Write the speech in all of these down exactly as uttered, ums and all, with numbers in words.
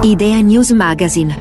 Idea News Magazine.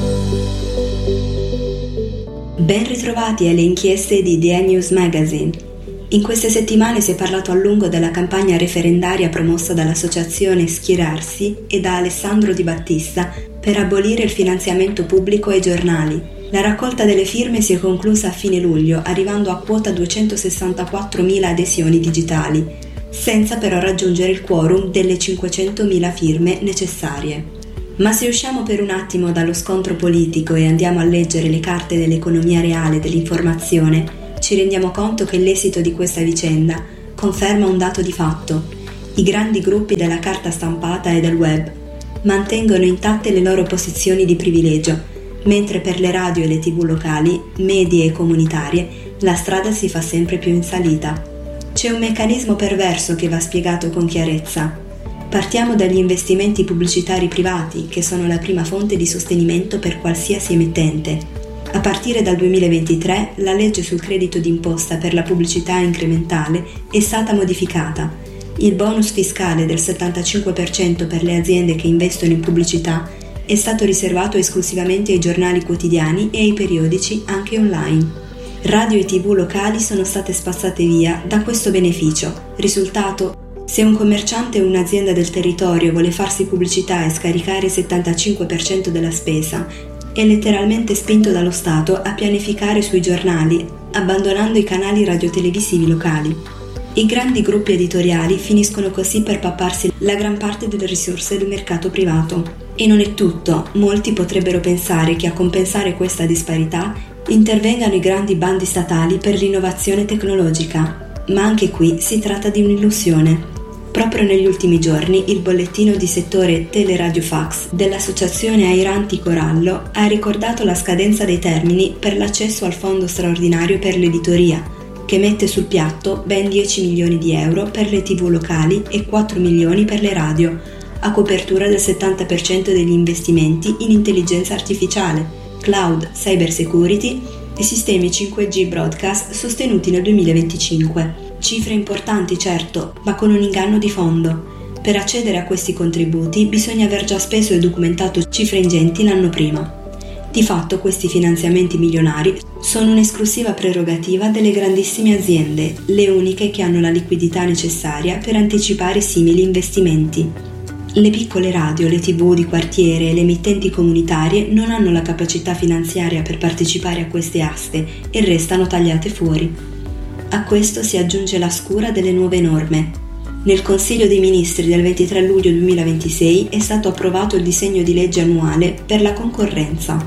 Ben ritrovati alle inchieste di Idea News Magazine. In queste settimane si è parlato a lungo della campagna referendaria promossa dall'associazione Schierarsi e da Alessandro Di Battista per abolire il finanziamento pubblico ai giornali. La raccolta delle firme si è conclusa a fine luglio, arrivando a quota duecentosessantaquattromila adesioni digitali, senza però raggiungere il quorum delle cinquecentomila firme necessarie. Ma se usciamo per un attimo dallo scontro politico e andiamo a leggere le carte dell'economia reale dell'informazione, ci rendiamo conto che l'esito di questa vicenda conferma un dato di fatto. I grandi gruppi della carta stampata e del web mantengono intatte le loro posizioni di privilegio, mentre per le radio e le tv locali, medie e comunitarie, la strada si fa sempre più in salita. C'è un meccanismo perverso che va spiegato con chiarezza. Partiamo dagli investimenti pubblicitari privati, che sono la prima fonte di sostenimento per qualsiasi emittente. A partire dal duemilaventitré, la legge sul credito d'imposta per la pubblicità incrementale è stata modificata. Il bonus fiscale del settantacinque per cento per le aziende che investono in pubblicità è stato riservato esclusivamente ai giornali quotidiani e ai periodici anche online. Radio e tv locali sono state spazzate via da questo beneficio. Risultato? Se un commerciante o un'azienda del territorio vuole farsi pubblicità e scaricare il settantacinque per cento della spesa, è letteralmente spinto dallo Stato a pianificare sui giornali, abbandonando i canali radiotelevisivi locali. I grandi gruppi editoriali finiscono così per papparsi la gran parte delle risorse del mercato privato. E non è tutto, molti potrebbero pensare che a compensare questa disparità intervengano i grandi bandi statali per l'innovazione tecnologica, ma anche qui si tratta di un'illusione. Proprio negli ultimi giorni il bollettino di settore Teleradiofax dell'associazione Airanti Corallo ha ricordato la scadenza dei termini per l'accesso al fondo straordinario per l'editoria, che mette sul piatto ben dieci milioni di euro per le tv locali e quattro milioni per le radio, a copertura del settanta per cento degli investimenti in intelligenza artificiale, cloud, cyber security e sistemi cinque G broadcast sostenuti nel duemilaventicinque. Cifre importanti, certo, ma con un inganno di fondo. Per accedere a questi contributi bisogna aver già speso e documentato cifre ingenti l'anno prima. Di fatto questi finanziamenti milionari sono un'esclusiva prerogativa delle grandissime aziende, le uniche che hanno la liquidità necessaria per anticipare simili investimenti. Le piccole radio, le tv di quartiere e le emittenti comunitarie non hanno la capacità finanziaria per partecipare a queste aste e restano tagliate fuori. A questo si aggiunge la scura delle nuove norme. Nel Consiglio dei Ministri del ventitré luglio duemilaventisei è stato approvato il disegno di legge annuale per la concorrenza.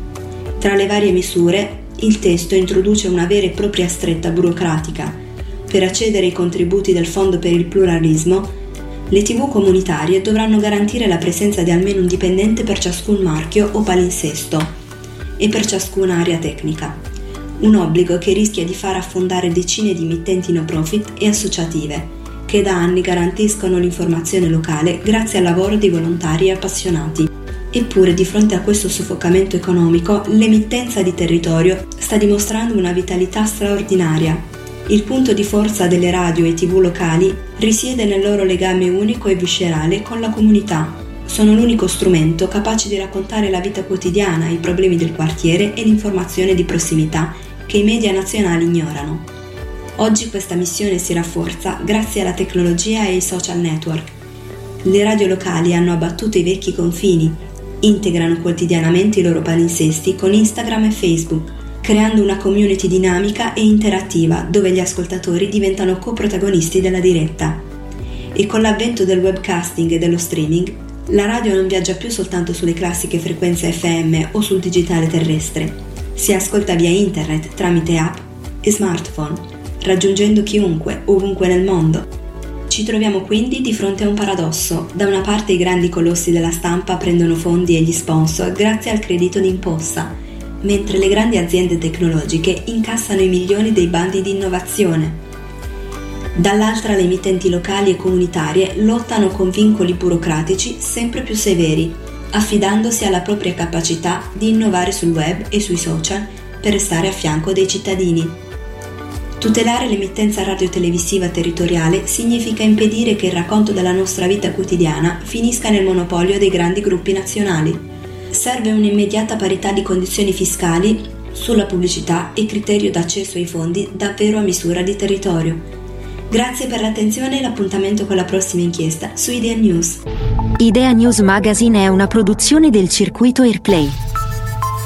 Tra le varie misure, il testo introduce una vera e propria stretta burocratica. Per accedere ai contributi del Fondo per il Pluralismo, le tv comunitarie dovranno garantire la presenza di almeno un dipendente per ciascun marchio o palinsesto e per ciascuna area tecnica. Un obbligo che rischia di far affondare decine di emittenti no profit e associative, che da anni garantiscono l'informazione locale grazie al lavoro di volontari e appassionati. Eppure, di fronte a questo soffocamento economico, l'emittenza di territorio sta dimostrando una vitalità straordinaria. Il punto di forza delle radio e tv locali risiede nel loro legame unico e viscerale con la comunità. Sono l'unico strumento capace di raccontare la vita quotidiana, i problemi del quartiere e l'informazione di prossimità che i media nazionali ignorano. Oggi questa missione si rafforza grazie alla tecnologia e ai social network. Le radio locali hanno abbattuto i vecchi confini, integrano quotidianamente i loro palinsesti con Instagram e Facebook, creando una community dinamica e interattiva dove gli ascoltatori diventano coprotagonisti della diretta. E con l'avvento del webcasting e dello streaming, la radio non viaggia più soltanto sulle classiche frequenze F M o sul digitale terrestre. Si ascolta via internet tramite app e smartphone, raggiungendo chiunque, ovunque nel mondo. Ci troviamo quindi di fronte a un paradosso. Da una parte i grandi colossi della stampa prendono fondi e gli sponsor grazie al credito d'imposta, mentre le grandi aziende tecnologiche incassano i milioni dei bandi di innovazione. Dall'altra le emittenti locali e comunitarie lottano con vincoli burocratici sempre più severi, affidandosi alla propria capacità di innovare sul web e sui social per restare a fianco dei cittadini. Tutelare l'emittenza radiotelevisiva territoriale significa impedire che il racconto della nostra vita quotidiana finisca nel monopolio dei grandi gruppi nazionali. Serve un'immediata parità di condizioni fiscali sulla pubblicità e criterio d'accesso ai fondi davvero a misura di territorio. Grazie per l'attenzione e l'appuntamento con la prossima inchiesta su Idea News. Idea News Magazine è una produzione del circuito Airplay.